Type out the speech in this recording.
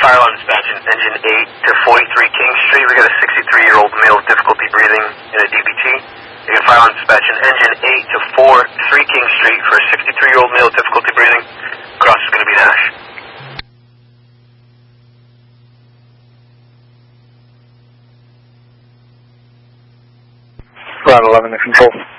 fire alarm dispatch in engine 8 to 43 King Street. We got a 63-year-old male with difficulty breathing in a DBT. You can fire alarm dispatch in engine 8 to 43 King Street for a 63-year-old male with difficulty breathing. Cross is going to be Nash. Route 11 to control.